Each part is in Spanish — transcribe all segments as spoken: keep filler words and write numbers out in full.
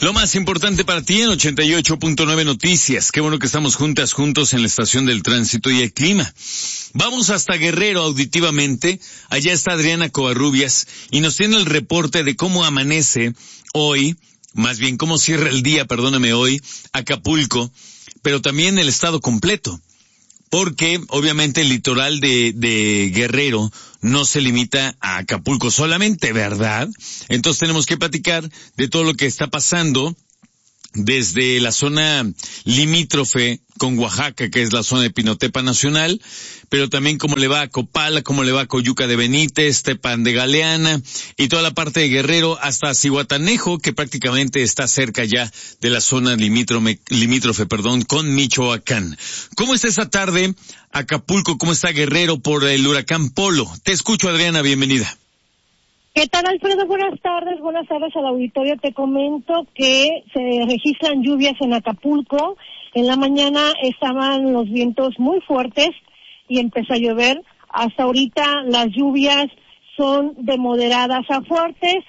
Lo más importante para ti en ochenta y ocho punto nueve Noticias. Qué bueno que estamos juntas, juntos en la estación del tránsito y el clima. Vamos hasta Guerrero auditivamente. Allá está Adriana Covarrubias y nos tiene el reporte de cómo amanece hoy, más bien cómo cierra el día, perdóname hoy, Acapulco, pero también el estado completo. Porque obviamente el litoral de, de Guerrero no se limita a Acapulco solamente, ¿verdad? Entonces tenemos que platicar de todo lo que está pasando desde la zona limítrofe con Oaxaca, que es la zona de Pinotepa Nacional, pero también cómo le va a Copala, cómo le va a Coyuca de Benítez, Tepan de Galeana y toda la parte de Guerrero hasta Zihuatanejo, que prácticamente está cerca ya de la zona limítrofe, limítrofe, perdón, con Michoacán. ¿Cómo está esta tarde Acapulco? ¿Cómo está Guerrero por el huracán Polo? Te escucho, Adriana, bienvenida. ¿Qué tal, Alfredo? Buenas tardes, buenas tardes al auditorio. Te comento que se registran lluvias en Acapulco. En la mañana estaban los vientos muy fuertes y empezó a llover. Hasta ahorita las lluvias son de moderadas a fuertes,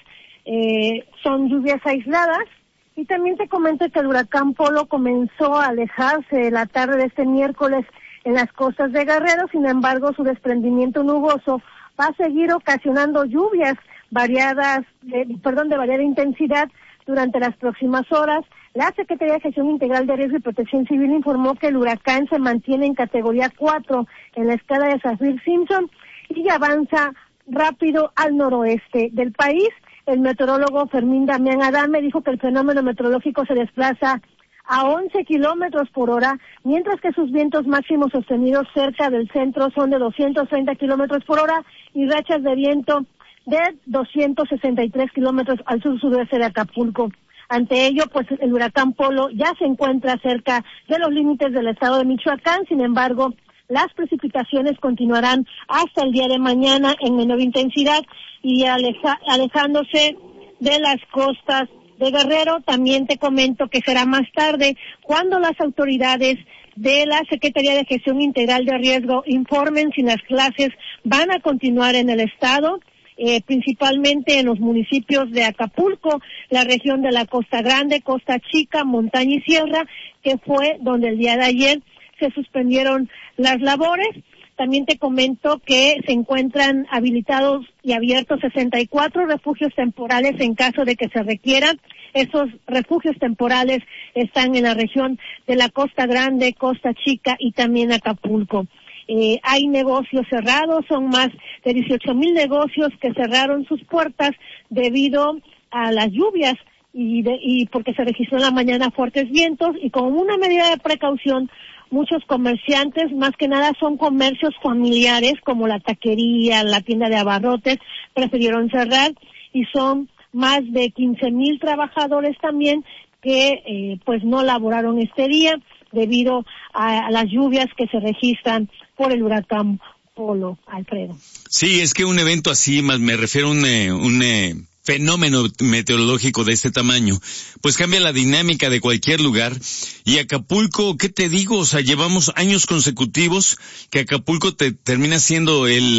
eh, son lluvias aisladas. Y también te comento que el huracán Polo comenzó a alejarse la tarde de este miércoles en las costas de Guerrero. Sin embargo, su desprendimiento nuboso va a seguir ocasionando lluvias variadas, de, perdón, de variada intensidad durante las próximas horas. La Secretaría de Gestión Integral de Riesgo y Protección Civil informó que el huracán se mantiene en categoría cuatro en la escala de Saffir-Simpson y avanza rápido al noroeste del país. El meteorólogo Fermín Damián Adame dijo que el fenómeno meteorológico se desplaza a once kilómetros por hora, mientras que sus vientos máximos sostenidos cerca del centro son de doscientos treinta kilómetros por hora y rachas de viento de doscientos sesenta y tres kilómetros al sur-suroeste de Acapulco. Ante ello, pues el huracán Polo ya se encuentra cerca de los límites del estado de Michoacán. Sin embargo, las precipitaciones continuarán hasta el día de mañana en menor intensidad y aleja, alejándose de las costas de Guerrero. También te comento que será más tarde cuando las autoridades de la Secretaría de Gestión Integral de Riesgo informen si las clases van a continuar en el estado. Eh, principalmente en los municipios de Acapulco, la región de la Costa Grande, Costa Chica, Montaña y Sierra, que fue donde el día de ayer se suspendieron las labores. También te comento que se encuentran habilitados y abiertos sesenta y cuatro refugios temporales en caso de que se requieran. Esos refugios temporales están en la región de la Costa Grande, Costa Chica y también Acapulco. Eh, hay negocios cerrados, son más de dieciocho mil negocios que cerraron sus puertas debido a las lluvias y, de, y porque se registró en la mañana fuertes vientos, y como una medida de precaución muchos comerciantes, más que nada son comercios familiares como la taquería, la tienda de abarrotes, prefirieron cerrar, y son más de quince mil trabajadores también que eh, pues no laboraron este día debido a, a las lluvias que se registran por el huracán Polo, Alfredo. Sí, es que un evento así, más me refiero a un, eh, un eh, fenómeno meteorológico de este tamaño, pues cambia la dinámica de cualquier lugar. Y Acapulco, ¿qué te digo? O sea, llevamos años consecutivos que Acapulco te, termina siendo el,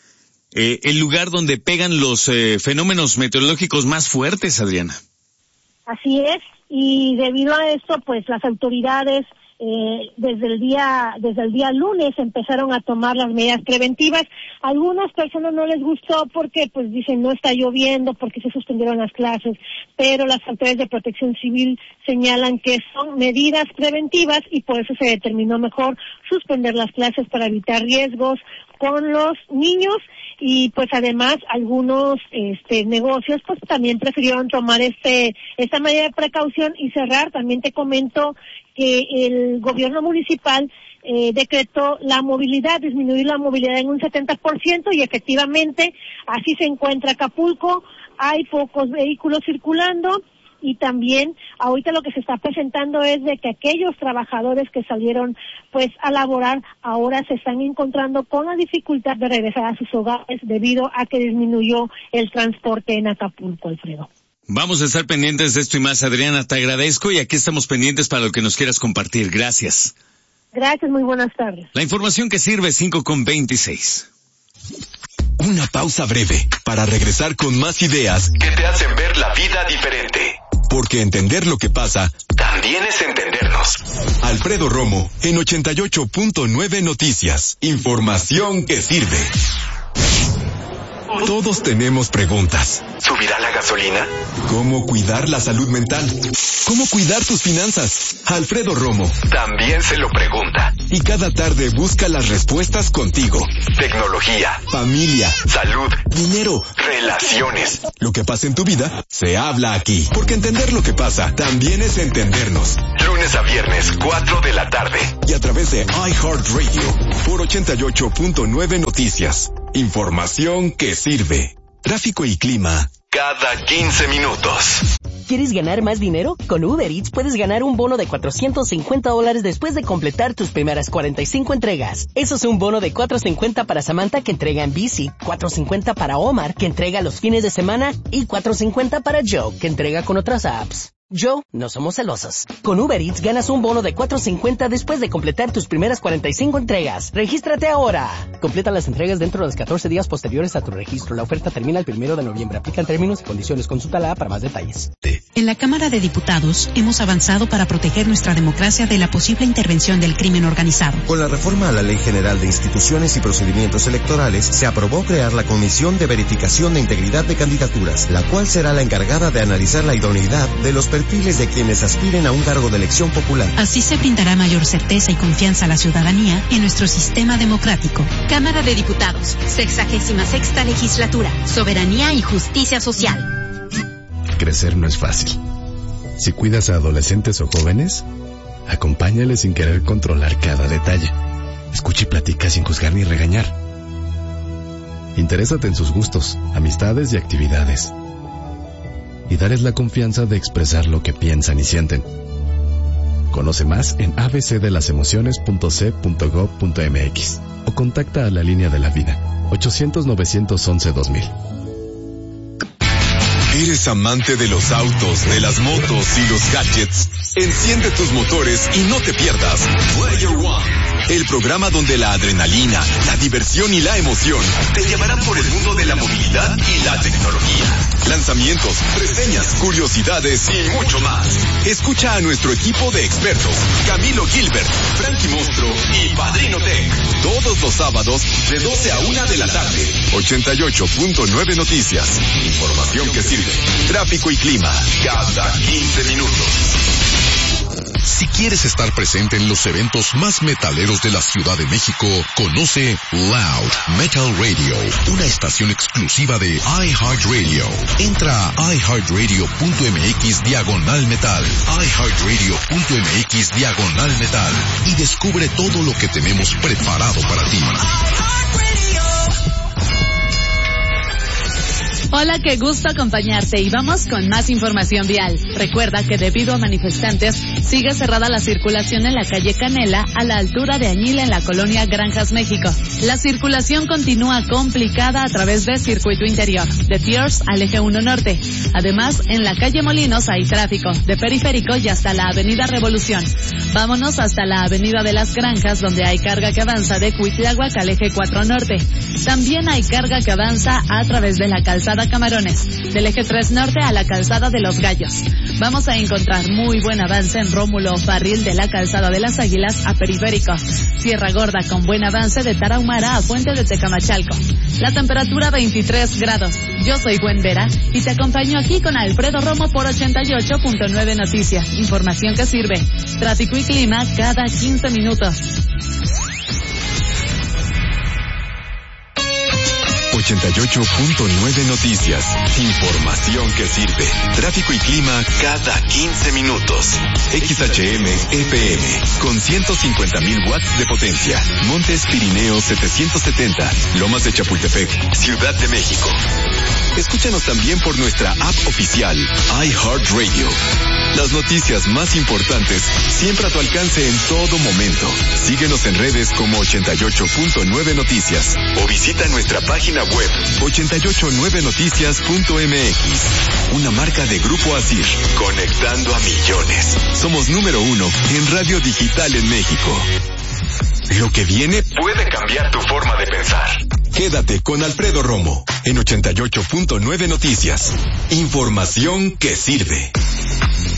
eh, el lugar donde pegan los eh, fenómenos meteorológicos más fuertes, Adriana. Así es, y debido a esto, pues las autoridades Eh, desde el día desde el día lunes empezaron a tomar las medidas preventivas. A algunas personas no les gustó porque pues dicen no está lloviendo, porque se suspendieron las clases, pero las autoridades de Protección Civil señalan que son medidas preventivas y por eso se determinó mejor suspender las clases para evitar riesgos con los niños. Y pues además algunos este negocios pues también prefirieron tomar este esta medida de precaución y cerrar. También te comento que el gobierno municipal eh, decretó la movilidad, disminuir la movilidad en un setenta por ciento, y efectivamente así se encuentra Acapulco. Hay pocos vehículos circulando, y también ahorita lo que se está presentando es de que aquellos trabajadores que salieron pues a laborar ahora se están encontrando con la dificultad de regresar a sus hogares debido a que disminuyó el transporte en Acapulco, Alfredo. Vamos a estar pendientes de esto y más, Adriana, te agradezco, y aquí estamos pendientes para lo que nos quieras compartir. Gracias. Gracias, muy buenas tardes. La información que sirve, cinco con veintiséis. Una pausa breve para regresar con más ideas que te hacen ver la vida diferente. Porque Porque entender lo que pasa también es entendernos. Alfredo Romo, en ochenta y ocho punto nueve Noticias. Información que sirve. Todos tenemos preguntas. ¿Subirá la gasolina? ¿Cómo cuidar la salud mental? ¿Cómo cuidar tus finanzas? Alfredo Romo también se lo pregunta. Y cada tarde busca las respuestas contigo. Tecnología, familia, salud, dinero, relaciones. Lo que pasa en tu vida, se habla aquí. Porque entender lo que pasa también es entendernos. Lunes a viernes, cuatro de la tarde. Y a través de iHeartRadio, por ochenta y ocho punto nueve Noticias. Información que sirve. Tráfico y clima cada quince minutos. ¿Quieres ganar más dinero? Con Uber Eats puedes ganar un bono de cuatrocientos cincuenta dólares después de completar tus primeras cuarenta y cinco entregas. Eso es un bono de cuatrocientos cincuenta para Samantha, que entrega en bici, cuatrocientos cincuenta para Omar, que entrega los fines de semana, y cuatrocientos cincuenta para Joe, que entrega con otras apps. Joe, no somos celosos. Con Uber Eats ganas un bono de cuatrocientos cincuenta después de completar tus primeras cuarenta y cinco entregas. ¡Regístrate ahora! Completa las entregas dentro de los catorce días posteriores a tu registro. La oferta termina el primero de noviembre. Aplican términos y condiciones. Consúltala para más detalles. En la Cámara de Diputados hemos avanzado para proteger nuestra democracia de la posible intervención del crimen organizado. Con la reforma a la Ley General de Instituciones y Procedimientos Electorales, se aprobó crear la Comisión de Verificación de Integridad de Candidaturas, la cual será la encargada de analizar la idoneidad de los perfiles de quienes aspiren a un cargo de elección popular. Así se brindará mayor certeza y confianza a la ciudadanía en nuestro sistema democrático. Cámara de Diputados, sexagésima sexta legislatura, soberanía y justicia social. Crecer no es fácil. Si cuidas a adolescentes o jóvenes, acompáñales sin querer controlar cada detalle. Escucha y platica sin juzgar ni regañar. Interésate en sus gustos, amistades y actividades. Y darles la confianza de expresar lo que piensan y sienten. Conoce más en a b c de las emociones punto c punto gov punto m x o contacta a la línea de la vida ochocientos novecientos once dos mil. ¿Eres amante de los autos, de las motos y los gadgets? Enciende tus motores y no te pierdas Player One, el programa donde la adrenalina, la diversión y la emoción te llevarán por el mundo de la movilidad y la tecnología. Lanzamientos, reseñas, curiosidades y mucho más. Escucha a nuestro equipo de expertos, Camilo Gilbert, Frankie Monstro y Padrino Tech, todos los sábados de doce a una de la tarde. ochenta y ocho punto nueve Noticias. Información que sirve. Tráfico y clima cada quince minutos. Si quieres estar presente en los eventos más metaleros de la Ciudad de México, conoce Loud Metal Radio, una estación exclusiva de iHeartRadio. Entra a iHeartRadio punto m x diagonal metal, iHeartRadio punto m x diagonal metal, y descubre todo lo que tenemos preparado para ti. Hola, qué gusto acompañarte y vamos con más información vial. Recuerda que debido a manifestantes sigue cerrada la circulación en la calle Canela a la altura de Añil en la colonia Granjas, México. La circulación continúa complicada a través de circuito interior, de Tiers al eje uno norte. Además, en la calle Molinos hay tráfico, de Periférico y hasta la avenida Revolución. Vámonos hasta la avenida de las Granjas, donde hay carga que avanza de Cuitláhuac al eje cuatro norte. También hay carga que avanza a través de la calzada Camarones, del eje tres norte a la calzada de Los Gallos. Vamos a encontrar muy buen avance en Rómulo Farril de la calzada de las Águilas a Periférico. Sierra Gorda con buen avance de Tarahumara a Puente de Tecamachalco. La temperatura veintitrés grados. Yo soy Gwen Vera y te acompaño aquí con Alfredo Romo por ochenta y ocho punto nueve Noticias. Información que sirve. Tráfico y clima cada quince minutos. ochenta y ocho punto nueve Noticias. Información que sirve. Tráfico y clima cada quince minutos. X H M F M con ciento cincuenta mil watts de potencia. Montes Pirineos setecientos setenta. Lomas de Chapultepec, Ciudad de México. Escúchanos también por nuestra app oficial iHeartRadio. Las noticias más importantes siempre a tu alcance en todo momento. Síguenos en redes como ochenta y ocho punto nueve Noticias o visita nuestra página web ochenta y ocho nueve noticias punto m x. Una marca de Grupo Asir, conectando a millones. Somos número uno en radio digital en México. Lo que viene puede cambiar tu forma de pensar. Quédate con Alfredo Romo en ochenta y ocho punto nueve Noticias. Información que sirve.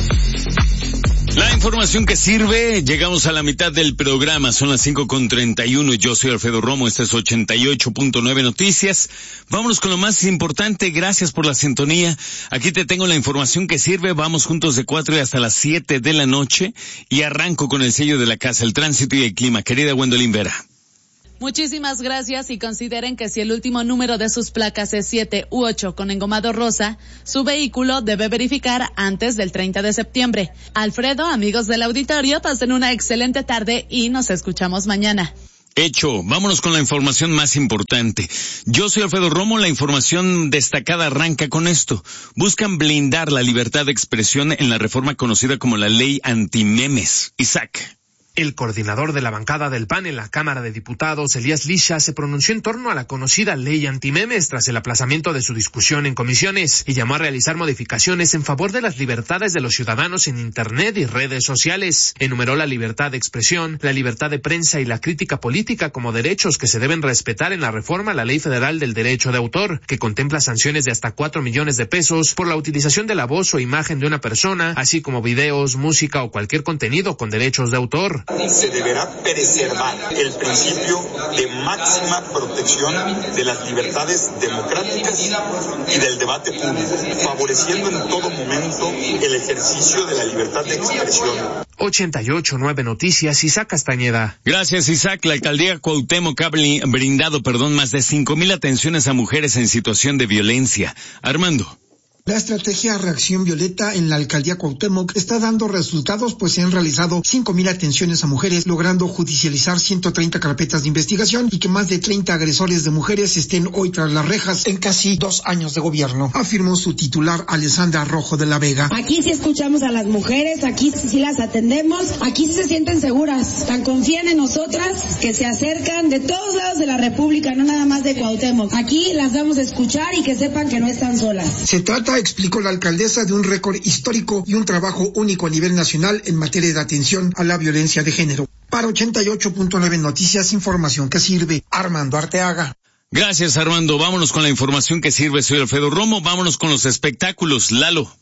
La información que sirve, llegamos a la mitad del programa, son las cinco con treinta y uno, yo soy Alfredo Romo, este es ochenta y ocho punto nueve Noticias. Vámonos con lo más importante, gracias por la sintonía. Aquí te tengo la información que sirve, vamos juntos de cuatro y hasta las siete de la noche y arranco con el sello de la casa, el tránsito y el clima. Querida Gwendolyn Vera. Muchísimas gracias y consideren que si el último número de sus placas es siete u ocho con engomado rosa, su vehículo debe verificar antes del treinta de septiembre. Alfredo, amigos del auditorio, pasen una excelente tarde y nos escuchamos mañana. Hecho, vámonos con la información más importante. Yo soy Alfredo Romo, la información destacada arranca con esto. Buscan blindar la libertad de expresión en la reforma conocida como la ley antimemes. Isaac. El coordinador de la bancada del P A N en la Cámara de Diputados, Elías Lisha, se pronunció en torno a la conocida ley antimemes tras el aplazamiento de su discusión en comisiones y llamó a realizar modificaciones en favor de las libertades de los ciudadanos en Internet y redes sociales. Enumeró la libertad de expresión, la libertad de prensa y la crítica política como derechos que se deben respetar en la reforma a la Ley Federal del Derecho de Autor, que contempla sanciones de hasta cuatro millones de pesos por la utilización de la voz o imagen de una persona, así como videos, música o cualquier contenido con derechos de autor. Se deberá preservar el principio de máxima protección de las libertades democráticas y del debate público, favoreciendo en todo momento el ejercicio de la libertad de expresión. ochenta y ocho punto nueve Noticias, Isaac Castañeda. Gracias, Isaac. La alcaldía Cuauhtémoc ha brindado, perdón, más de cinco mil atenciones a mujeres en situación de violencia. Armando. La estrategia Reacción Violeta en la alcaldía Cuauhtémoc está dando resultados, pues se han realizado cinco mil atenciones a mujeres, logrando judicializar ciento treinta carpetas de investigación y que más de treinta agresores de mujeres estén hoy tras las rejas en casi dos años de gobierno, afirmó su titular Alessandra Rojo de la Vega. Aquí sí escuchamos a las mujeres, aquí sí las atendemos, aquí sí se sienten seguras, tan confían en nosotras que se acercan de todos lados de la República, no nada más de Cuauhtémoc. Aquí las vamos a escuchar y que sepan que no están solas. Se trata, explicó la alcaldesa, de un récord histórico y un trabajo único a nivel nacional en materia de atención a la violencia de género. Para ochenta y ocho punto nueve Noticias, información que sirve. Armando Arteaga. Gracias, Armando. Vámonos con la información que sirve. Soy Alfredo Romo. Vámonos con los espectáculos. Lalo.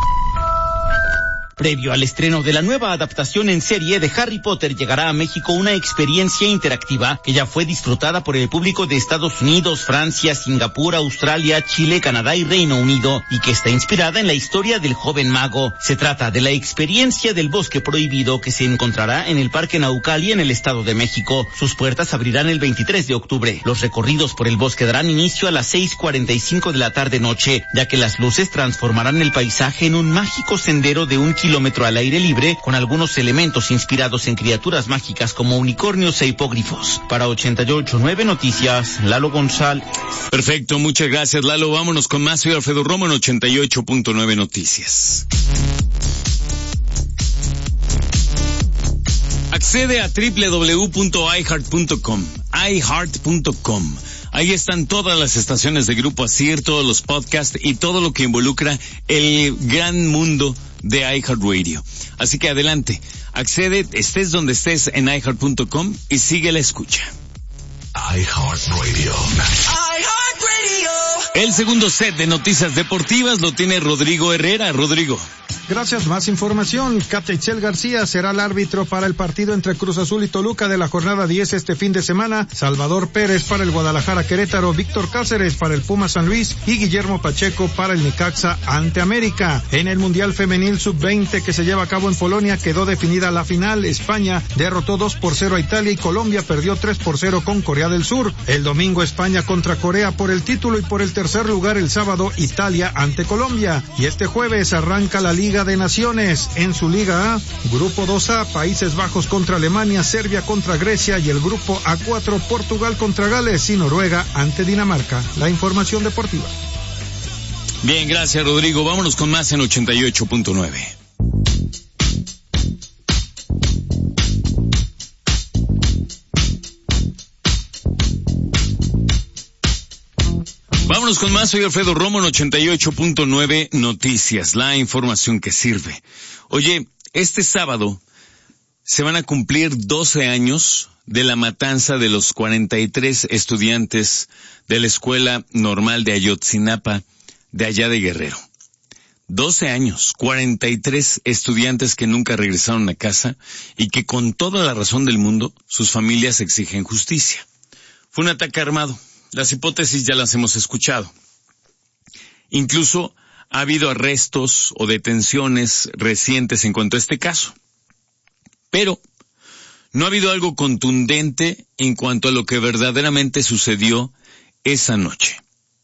Previo al estreno de la nueva adaptación en serie de Harry Potter, llegará a México una experiencia interactiva que ya fue disfrutada por el público de Estados Unidos, Francia, Singapur, Australia, Chile, Canadá y Reino Unido, y que está inspirada en la historia del joven mago. Se trata de la experiencia del Bosque Prohibido, que se encontrará en el Parque Naucali en el Estado de México. Sus puertas abrirán el veintitrés de octubre. Los recorridos por el bosque darán inicio a las seis cuarenta y cinco de la tarde-noche, ya que las luces transformarán el paisaje en un mágico sendero de un kilómetro al aire libre, con algunos elementos inspirados en criaturas mágicas como unicornios e hipógrifos. Para ochenta y ocho punto nueve Noticias, Lalo González. Perfecto, muchas gracias, Lalo. Vámonos con más. Soy Alfredo Romo en ochenta y ocho punto nueve Noticias. Accede a doble u doble u doble u punto i heart punto com, i heart punto com. Ahí están todas las estaciones de Grupo Asir, todos los podcasts y todo lo que involucra el gran mundo de iHeartRadio. Así que adelante, accede, estés donde estés, en i heart punto com y sigue la escucha. iHeartRadio. iHeartRadio. El segundo set de noticias deportivas lo tiene Rodrigo Herrera. Rodrigo. Gracias, más información. Catechel García será el árbitro para el partido entre Cruz Azul y Toluca de la jornada diez este fin de semana. Salvador Pérez para el Guadalajara Querétaro, Víctor Cáceres para el Puma San Luis y Guillermo Pacheco para el Necaxa ante América. En el Mundial Femenil sub veinte que se lleva a cabo en Polonia quedó definida la final. España derrotó dos por cero a Italia y Colombia perdió tres por cero con Corea del Sur. El domingo España contra Corea por el título y por el tercer lugar el sábado Italia ante Colombia. Y este jueves arranca la Liga de Naciones. En su Liga A, Grupo dos A, Países Bajos contra Alemania, Serbia contra Grecia y el Grupo A cuatro, Portugal contra Gales y Noruega ante Dinamarca. La información deportiva. Bien, gracias, Rodrigo. Vámonos con más en ochenta y ocho punto nueve. Vámonos con más, soy Alfredo Romo en ochenta y ocho punto nueve Noticias, la información que sirve. Oye, este sábado se van a cumplir doce años de la matanza de los cuarenta y tres estudiantes de la Escuela Normal de Ayotzinapa, de allá de Guerrero. doce años, cuarenta y tres estudiantes que nunca regresaron a casa y que con toda la razón del mundo sus familias exigen justicia. Fue un ataque armado. Las hipótesis ya las hemos escuchado. Incluso ha habido arrestos o detenciones recientes en cuanto a este caso. Pero no ha habido algo contundente en cuanto a lo que verdaderamente sucedió esa noche.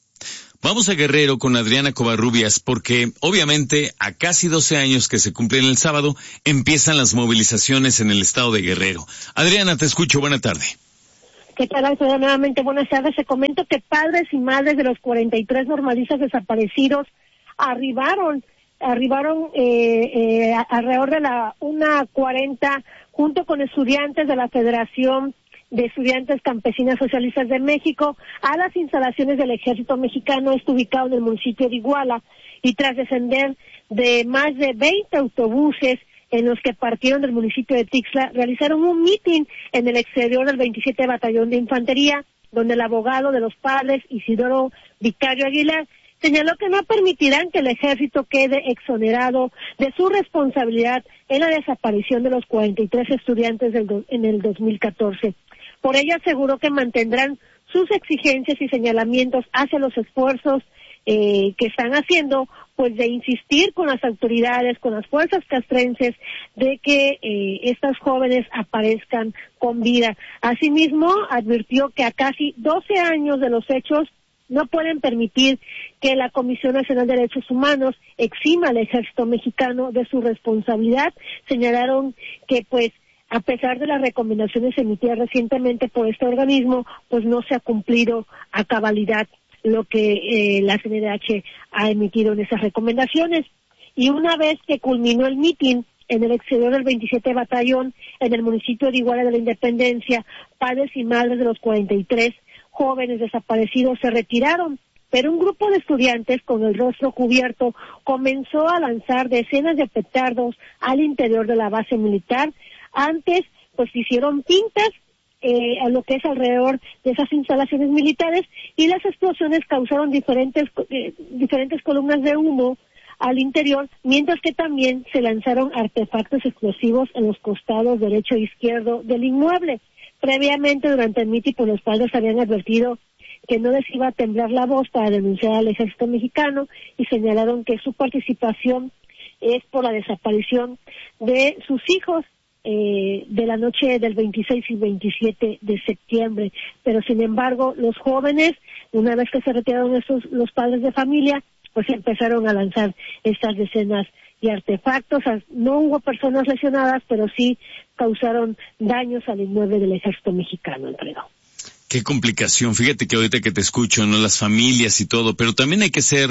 Vamos a Guerrero con Adriana Covarrubias porque obviamente a casi doce años que se cumplen el sábado empiezan las movilizaciones en el estado de Guerrero. Adriana, te escucho, buena tarde. ¿Qué tal, Alfredo? Nuevamente buenas tardes. Se comento que padres y madres de los cuarenta y tres normalistas desaparecidos arribaron, arribaron eh, eh, alrededor de la una cuarenta junto con estudiantes de la Federación de Estudiantes Campesinas Socialistas de México a las instalaciones del Ejército Mexicano, esto ubicado en el municipio de Iguala, y tras descender de más de veinte autobuses en los que partieron del municipio de Tixla, realizaron un mitin en el exterior del veintisiete Batallón de Infantería, donde el abogado de los padres, Isidoro Vicario Aguilar, señaló que no permitirán que el ejército quede exonerado de su responsabilidad en la desaparición de los cuarenta y tres estudiantes del do, en el dos mil catorce. Por ello aseguró que mantendrán sus exigencias y señalamientos hacia los esfuerzos eh, que están haciendo, pues de insistir con las autoridades, con las fuerzas castrenses, de que eh, estas jóvenes aparezcan con vida. Asimismo, advirtió que a casi doce años de los hechos no pueden permitir que la Comisión Nacional de Derechos Humanos exima al Ejército Mexicano de su responsabilidad. Señalaron que, pues, a pesar de las recomendaciones emitidas recientemente por este organismo, pues no se ha cumplido a cabalidad lo que eh, la C N D H ha emitido en esas recomendaciones. Y una vez que culminó el mitin en el exterior del veintisiete Batallón, en el municipio de Iguala de la Independencia, padres y madres de los cuarenta y tres jóvenes desaparecidos se retiraron, pero un grupo de estudiantes con el rostro cubierto comenzó a lanzar decenas de petardos al interior de la base militar. Antes, pues hicieron pintas eh, a lo que es alrededor de esas instalaciones militares, y las explosiones causaron diferentes eh, diferentes columnas de humo al interior, mientras que también se lanzaron artefactos explosivos en los costados derecho e izquierdo del inmueble. Previamente, durante el mitin, pues los padres habían advertido que no les iba a temblar la voz para denunciar al Ejército Mexicano, y señalaron que su participación es por la desaparición de sus hijos eh, de la noche del veintiséis y veintisiete de septiembre. Pero sin embargo, los jóvenes, una vez que se retiraron esos, los padres de familia, pues empezaron a lanzar estas decenas de artefactos. No hubo personas lesionadas, pero sí causaron daños al inmueble del Ejército Mexicano, Alfredo. Qué complicación. Fíjate que ahorita que te escucho, ¿no? Las familias y todo, pero también hay que ser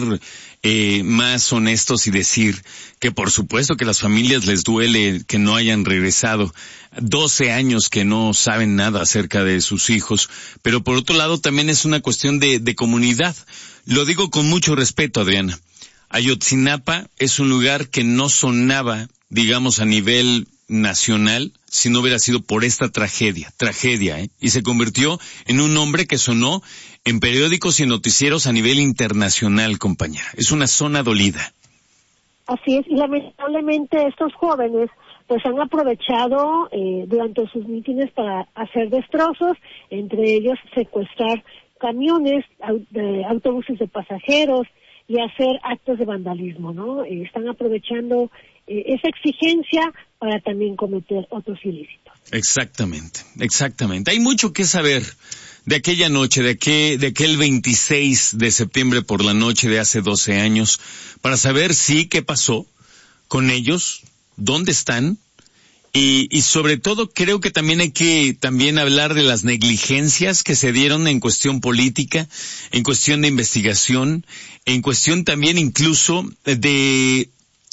eh, más honestos y decir que por supuesto que a las familias les duele que no hayan regresado. doce años que no saben nada acerca de sus hijos, pero por otro lado también es una cuestión de, de comunidad. Lo digo con mucho respeto, Adriana. Ayotzinapa es un lugar que no sonaba, digamos, a nivel nacional, si no hubiera sido por esta tragedia, tragedia, ¿eh? Y se convirtió en un nombre que sonó en periódicos y noticieros a nivel internacional, compañera. Es una zona dolida. Así es, y lamentablemente estos jóvenes pues han aprovechado eh, durante sus mítines para hacer destrozos, entre ellos secuestrar camiones, autobuses de pasajeros y hacer actos de vandalismo, ¿no? Eh, están aprovechando eh, esa exigencia para también cometer otros ilícitos. Exactamente, exactamente. Hay mucho que saber de aquella noche, de aquel, de aquel veintiséis de septiembre por la noche de hace doce años, para saber sí qué pasó con ellos, dónde están, y, y sobre todo creo que también hay que también hablar de las negligencias que se dieron en cuestión política, en cuestión de investigación, en cuestión también incluso de,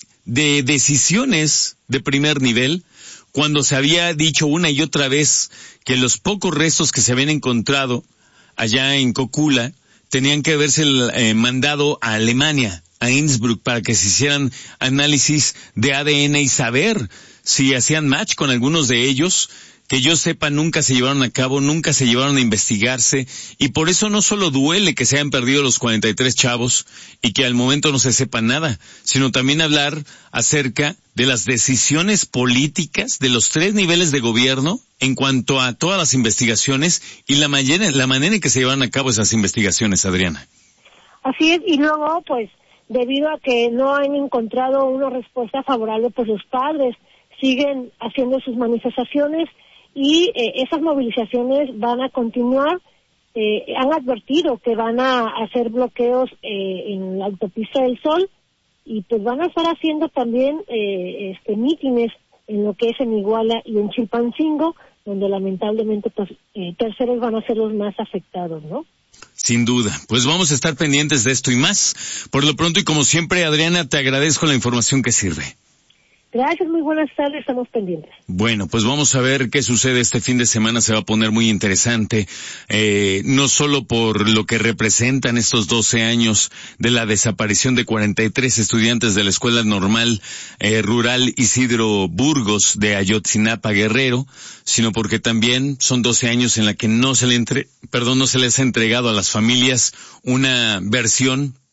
de decisiones de primer nivel, cuando se había dicho una y otra vez que los pocos restos que se habían encontrado allá en Cocula tenían que haberse eh, mandado a Alemania, a Innsbruck, para que se hicieran análisis de A D N y saber si hacían match con algunos de ellos, que yo sepa nunca se llevaron a cabo, nunca se llevaron a investigarse, y por eso no solo duele que se hayan perdido los cuarenta y tres chavos y que al momento no se sepa nada, sino también hablar acerca de las decisiones políticas de los tres niveles de gobierno en cuanto a todas las investigaciones y la manera, la manera en que se llevan a cabo esas investigaciones, Adriana. Así es, y luego, pues, debido a que no han encontrado una respuesta favorable, pues los padres siguen haciendo sus manifestaciones y eh, esas movilizaciones van a continuar. Eh, han advertido que van a hacer bloqueos eh, en la autopista del Sol y pues van a estar haciendo también eh, este mítines en lo que es en Iguala y en Chilpancingo, donde lamentablemente pues eh, terceros van a ser los más afectados, ¿no? Sin duda. Pues vamos a estar pendientes de esto y más. Por lo pronto y como siempre, Adriana, te agradezco la información que sirve. Gracias, muy buenas tardes, estamos pendientes. Bueno, pues vamos a ver qué sucede este fin de semana, se va a poner muy interesante, eh, no solo por lo que representan estos doce años de la desaparición de cuarenta y tres estudiantes de la Escuela Normal eh, Rural Isidro Burgos de Ayotzinapa, Guerrero, sino porque también son doce años en la que no se le entre, perdón, no se les ha entregado a las familias una versión